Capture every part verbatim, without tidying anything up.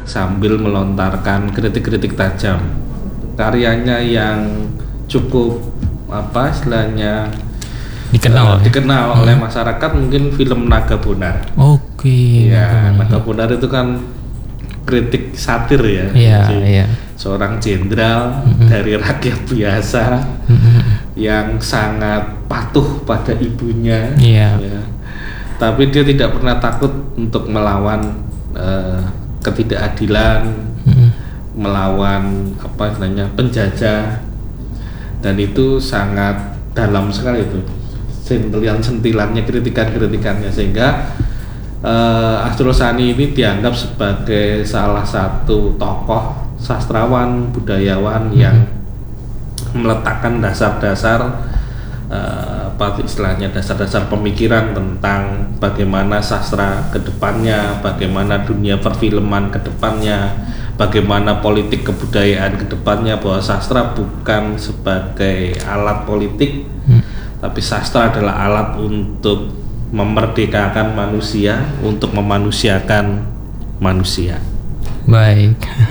sambil melontarkan kritik-kritik tajam. Karyanya yang cukup apa istilahnya dikenal uh, dikenal hmm. oleh masyarakat mungkin film Naga Bonar. Oke. Okay. Ya, Naga Bonar itu kan kritik satir ya. Iya, iya. Seorang jenderal mm-hmm. dari rakyat biasa mm-hmm. yang sangat patuh pada ibunya. Iya. Ya. Tapi dia tidak pernah takut untuk melawan uh, ketidakadilan, mm-hmm. melawan apa namanya penjajah, dan itu sangat dalam sekali itu sentilan-sentilannya, kritikan-kritikannya, sehingga uh, Asrul Sani ini dianggap sebagai salah satu tokoh sastrawan, budayawan mm-hmm. yang meletakkan dasar-dasar uh, apa istilahnya dasar-dasar pemikiran tentang bagaimana sastra kedepannya, bagaimana dunia perfilman kedepannya, bagaimana politik kebudayaan kedepannya, bahwa sastra bukan sebagai alat politik, hmm. tapi sastra adalah alat untuk memerdekakan manusia, untuk memanusiakan manusia. Baik.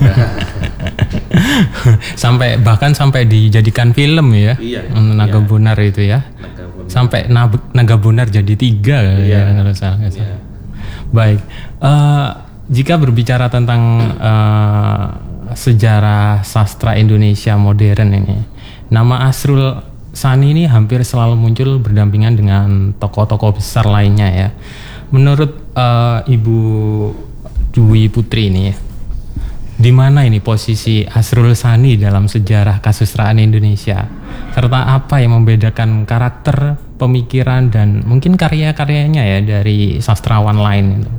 Sampai bahkan sampai dijadikan film ya. Iya, Naga iya. Bonar itu ya. Naga Bonar. Sampai Naga Bonar jadi tiga iya. ya kalau salah. Iya. Baik. Uh, jika berbicara tentang uh, sejarah sastra Indonesia modern ini, nama Asrul Sani ini hampir selalu muncul berdampingan dengan tokoh-tokoh besar lainnya ya. Menurut uh, Ibu Dwi Putri ini ya, di mana ini posisi Asrul Sani dalam sejarah kesusastraan Indonesia, serta apa yang membedakan karakter, pemikiran, dan mungkin karya-karyanya ya dari sastrawan lain itu?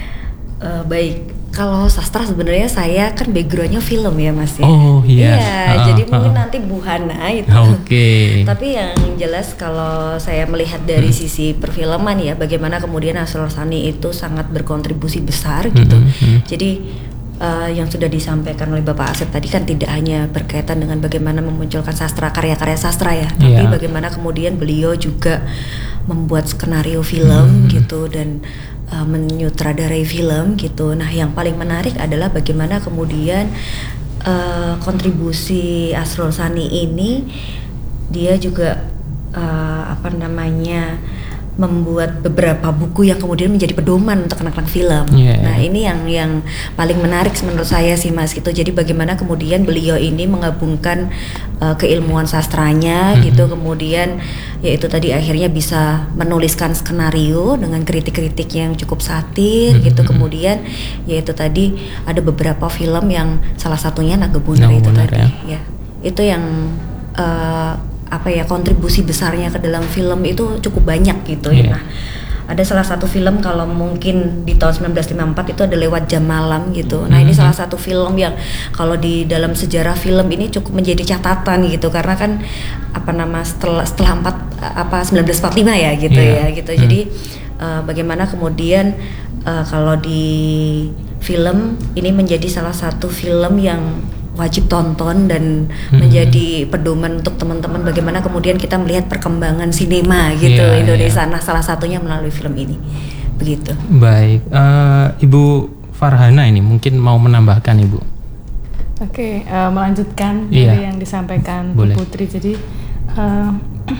Uh, baik, kalau sastra sebenarnya saya kan backgroundnya film ya Mas ya. Oh iya. Iya, uh, jadi uh, mungkin uh. nanti Buhana itu. Oke. Okay. Tapi yang jelas kalau saya melihat dari hmm. sisi perfilman ya, bagaimana kemudian Asrul Sani itu sangat berkontribusi besar gitu. Hmm, hmm. Jadi uh, yang sudah disampaikan oleh Bapak Asep tadi kan tidak hanya berkaitan dengan bagaimana memunculkan sastra, karya-karya sastra ya, tapi yeah. bagaimana kemudian beliau juga membuat skenario film hmm. gitu dan uh, menyutradarai film gitu. Nah, yang paling menarik adalah bagaimana kemudian uh, kontribusi Asrul Sani ini, dia juga uh, apa namanya membuat beberapa buku yang kemudian menjadi pedoman untuk anak-anak film. Yeah. Nah, ini yang yang paling menarik menurut saya sih Mas gitu. Jadi bagaimana kemudian beliau ini menggabungkan uh, keilmuan sastranya mm-hmm. gitu, kemudian yaitu tadi akhirnya bisa menuliskan skenario dengan kritik-kritik yang cukup satir mm-hmm. gitu. Kemudian yaitu tadi ada beberapa film yang salah satunya Naga Bonar itu tadi ya. ya. Itu yang uh, apa ya kontribusi besarnya ke dalam film itu cukup banyak gitu yeah. ya. Nah, ada salah satu film kalau mungkin di tahun sembilan belas lima puluh empat itu ada Lewat Jam Malam gitu. Nah, mm-hmm. ini salah satu film yang kalau di dalam sejarah film ini cukup menjadi catatan gitu, karena kan apa nama setelah setelah empat apa sembilan belas empat puluh lima ya gitu yeah. ya gitu. Mm. Jadi uh, bagaimana kemudian uh, kalau di film ini menjadi salah satu film yang wajib tonton dan hmm. menjadi pedoman untuk teman-teman bagaimana kemudian kita melihat perkembangan sinema gitu yeah, Indonesia. Yeah. Nah, salah satunya melalui film ini. Begitu. Baik, uh, Ibu Farhana ini mungkin mau menambahkan Ibu. Oke, uh, melanjutkan yeah. dari yang disampaikan Boleh. Bu Putri. Jadi uh,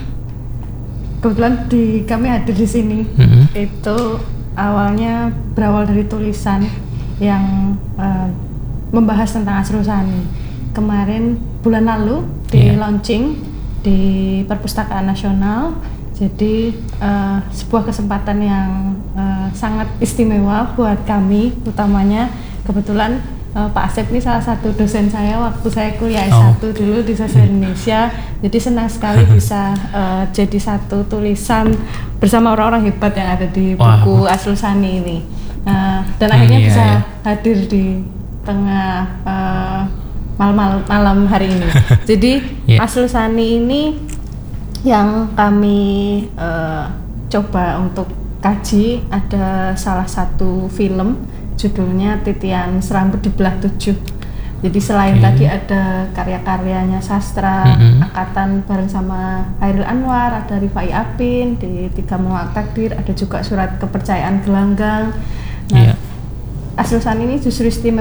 kebetulan di kami hadir di sini mm-hmm. itu awalnya berawal dari tulisan yang uh, membahas tentang Asrul Sani. Kemarin bulan lalu di yeah. launching di Perpustakaan Nasional. Jadi uh, sebuah kesempatan yang uh, sangat istimewa buat kami, utamanya kebetulan uh, Pak Asep ini salah satu dosen saya waktu saya kuliah S satu oh. dulu di Sastra Indonesia. Jadi senang sekali bisa uh, jadi satu tulisan bersama orang-orang hebat yang ada di buku wow. Asrul Sani ini. Uh, dan hmm, akhirnya iya, bisa iya. hadir di tengah uh, malam malam hari ini. Jadi yeah. Asrul Sani ini yang kami uh, coba untuk kaji, ada salah satu film judulnya Titian Serambut di Belah Tujuh. Jadi selain okay. tadi ada karya-karyanya sastra mm-hmm. angkatan bareng sama Hairil Anwar, ada Rifai Apin di Tiga Menolak Takdir, ada juga Surat Kepercayaan Gelanggang. Nah, yeah. Asrul Sani ini justru istimewa